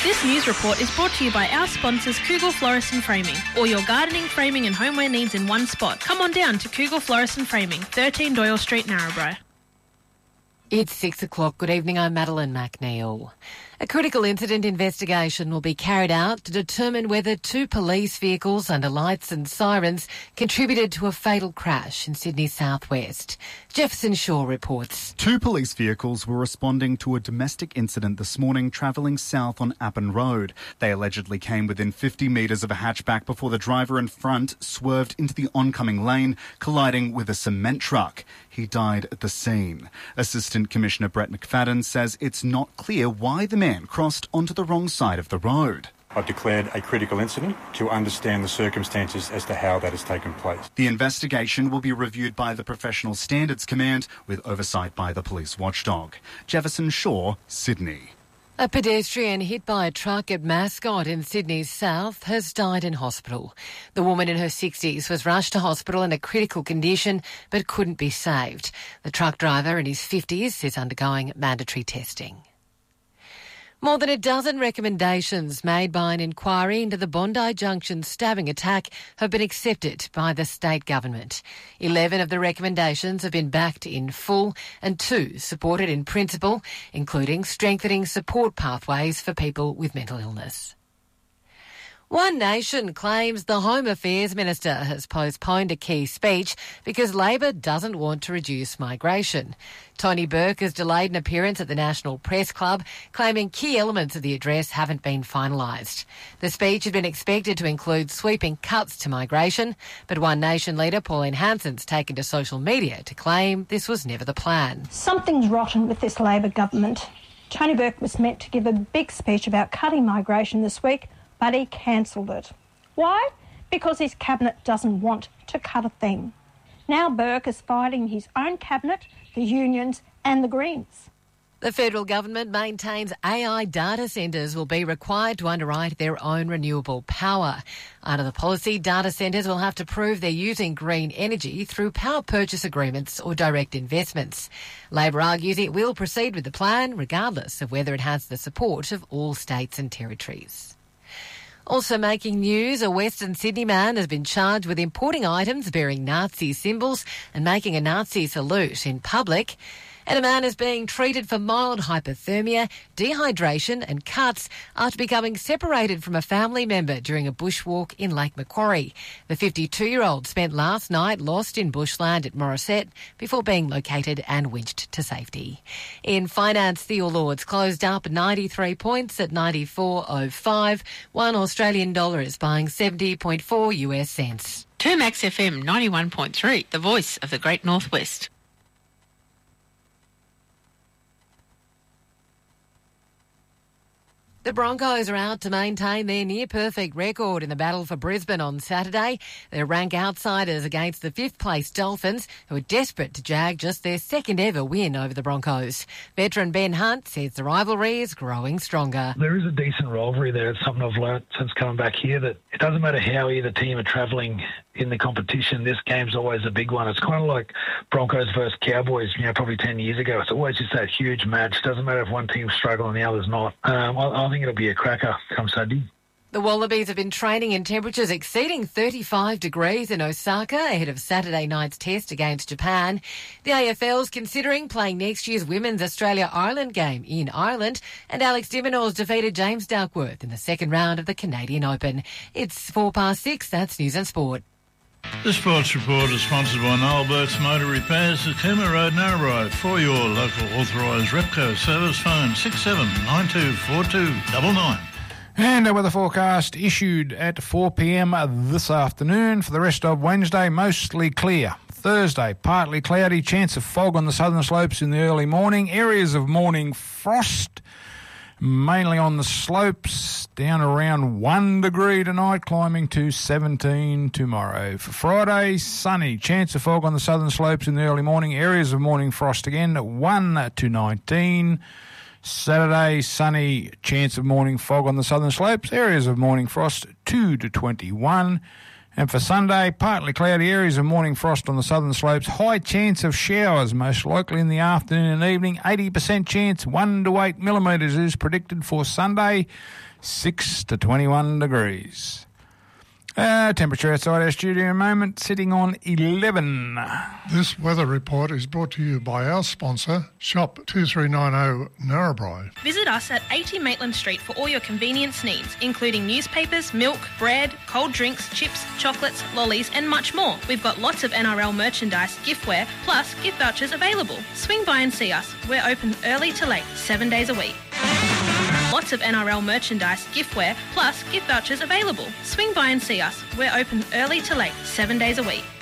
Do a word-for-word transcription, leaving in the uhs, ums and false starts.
This news report is brought to you by our sponsors Kugel Florist and Framing. All your gardening, framing and homeware needs in one spot. Come on down to Kugel Florist and Framing, thirteen Doyle Street, Narrabri. It's six o'clock. Good evening, I'm Madeline McNeil. A critical incident investigation will be carried out to determine whether two police vehicles under lights and sirens contributed to a fatal crash in Sydney's southwest. Jefferson Shaw reports. Two police vehicles were responding to a domestic incident this morning travelling south on Appin Road. They allegedly came within fifty metres of a hatchback before the driver in front swerved into the oncoming lane, colliding with a cement truck. He died at the scene. Assistant Commissioner Brett McFadden says it's not clear why the man crossed onto the wrong side of the road. I've declared a critical incident to understand the circumstances as to how that has taken place. The investigation will be reviewed by the Professional Standards Command with oversight by the police watchdog. Jefferson Shaw, Sydney. A pedestrian hit by a truck at Mascot in Sydney's south has died in hospital. The woman in her sixties was rushed to hospital in a critical condition but couldn't be saved. The truck driver in his fifties is undergoing mandatory testing. More than a dozen recommendations made by an inquiry into the Bondi Junction stabbing attack have been accepted by the state government. Eleven of the recommendations have been backed in full and two supported in principle, including strengthening support pathways for people with mental illness. One Nation claims the Home Affairs Minister has postponed a key speech because Labor doesn't want to reduce migration. Tony Burke has delayed an appearance at the National Press Club, claiming key elements of the address haven't been finalised. The speech had been expected to include sweeping cuts to migration, but One Nation leader Pauline Hanson's taken to social media to claim this was never the plan. Something's rotten with this Labor government. Tony Burke was meant to give a big speech about cutting migration this week, but he cancelled it. Why? Because his cabinet doesn't want to cut a thing. Now Burke is fighting his own cabinet, the unions and the Greens. The federal government maintains A I data centres will be required to underwrite their own renewable power. Under the policy, data centres will have to prove they're using green energy through power purchase agreements or direct investments. Labor argues it will proceed with the plan regardless of whether it has the support of all states and territories. Also making news, a Western Sydney man has been charged with importing items bearing Nazi symbols and making a Nazi salute in public. And a man is being treated for mild hypothermia, dehydration and cuts after becoming separated from a family member during a bushwalk in Lake Macquarie. The fifty-two-year-old spent last night lost in bushland at Morisset before being located and winched to safety. In finance, the All Ords closed up ninety-three points at ninety-four oh five. One Australian dollar is buying seventy point four U S cents. Termax F M ninety-one point three, the voice of the Great Northwest. The Broncos are out to maintain their near-perfect record in the battle for Brisbane on Saturday. They're rank outsiders against the fifth-place Dolphins, who are desperate to jag just their second-ever win over the Broncos. Veteran Ben Hunt says the rivalry is growing stronger. There is a decent rivalry there. It's something I've learnt since coming back here, that it doesn't matter how either team are travelling in the competition, this game's always a big one. It's kind of like Broncos versus Cowboys, you know, probably ten years ago. It's always just that huge match. Doesn't matter if one team's struggling and the other's not. Um, I, I think it'll be a cracker come Sunday. The Wallabies have been training in temperatures exceeding thirty-five degrees in Osaka ahead of Saturday night's test against Japan. The A F L's considering playing next year's Women's Australia-Ireland game in Ireland, and Alex de Minaur's defeated James Duckworth in the second round of the Canadian Open. It's four past six. That's News and Sport. The Sports Report is sponsored by Noel Burt's Motor Repairs at Cooma Road, Narrabri. For your local authorised Repco service, phone six seven nine two four two nine nine. And our weather forecast issued at four p.m. this afternoon. For the rest of Wednesday, mostly clear. Thursday, partly cloudy, chance of fog on the southern slopes in the early morning. Areas of morning frost, mainly on the slopes, down around one degree tonight, climbing to seventeen tomorrow. For Friday, sunny, chance of fog on the southern slopes in the early morning. Areas of morning frost again, one to nineteen. Saturday, sunny, chance of morning fog on the southern slopes. Areas of morning frost, two to twenty-one. And for Sunday, partly cloudy areas of morning frost on the southern slopes. High chance of showers, most likely in the afternoon and evening. eighty percent chance, one to eight millimetres is predicted for Sunday, six to twenty-one degrees. Uh, temperature outside our studio a moment, sitting on eleven. This weather report is brought to you by our sponsor, Shop two three nine zero Narrabri. Visit us at eighty Maitland Street for all your convenience needs, including newspapers, milk, bread, cold drinks, chips, chocolates, lollies and much more. We've got lots of N R L merchandise, giftware, plus gift vouchers available. Swing by and see us. We're open early to late, seven days a week. Lots of N R L merchandise, giftware, plus gift vouchers available. Swing by and see us. We're open early to late, seven days a week.